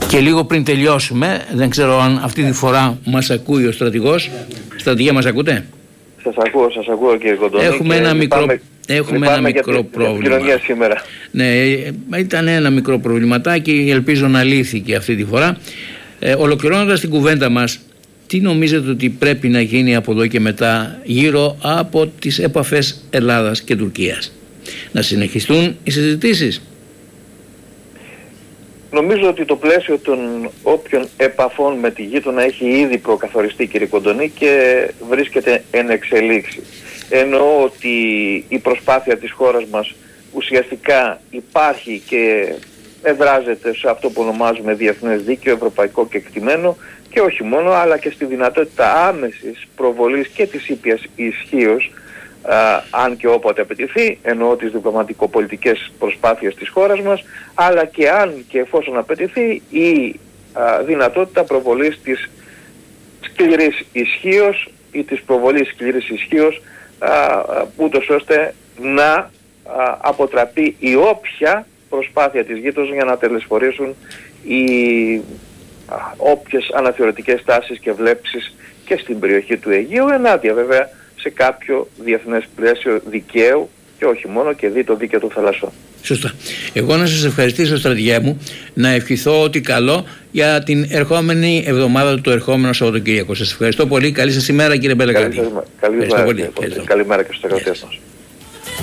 Και λίγο πριν τελειώσουμε, δεν ξέρω αν αυτή τη φορά μας ακούει ο στρατηγός. Στρατηγέ, μας ακούτε? Σας ακούω κύριε Κοντονή. Έχουμε ένα μικρό πρόβλημα σήμερα. Ναι, ήταν ένα μικρό προβληματάκι, ελπίζω να λύθηκε αυτή τη φορά. Ολοκληρώνοντας την κουβέντα μας, τι νομίζετε ότι πρέπει να γίνει από εδώ και μετά γύρω από τις επαφές Ελλάδας και Τουρκίας? Να συνεχιστούν οι συζητήσεις? Νομίζω ότι το πλαίσιο των όποιων επαφών με τη γείτονα έχει ήδη προκαθοριστεί κύριε Κοντονή και βρίσκεται εν εξελίξη. Εννοώ ότι η προσπάθεια της χώρας μας ουσιαστικά υπάρχει και εδράζεται σε αυτό που ονομάζουμε διεθνές δίκαιο, ευρωπαϊκό κεκτημένο και όχι μόνο, αλλά και στη δυνατότητα άμεσης προβολής και της ήπιας ισχύως, αν και όποτε απαιτηθεί, εννοώ τις διπλωματικο-πολιτικές προσπάθειες της χώρας μας, αλλά και αν και εφόσον απαιτηθεί η δυνατότητα προβολής της σκληρής ισχύως ή της προβολής σκληρής ισχύως, ούτως ώστε να αποτραπεί η όποια προσπάθεια της γείτονας για να τελεσφορήσουν οι όποιες αναθεωρητικές τάσεις και βλέψεις και στην περιοχή του Αιγαίου, ενάντια βέβαια σε κάποιο διεθνές πλαίσιο δικαίου και όχι μόνο, και δει το δίκαιο του θαλασσών. Σωστά. Εγώ να σας ευχαριστήσω, στρατηγέ μου, να ευχηθώ ότι καλό για την ερχόμενη εβδομάδα, το ερχόμενο Σαββατοκύριακο. Σας ευχαριστώ πολύ. Καλή σας ημέρα κύριε Μπελεκράτη. Καλημέρα και στους ακροατές μας.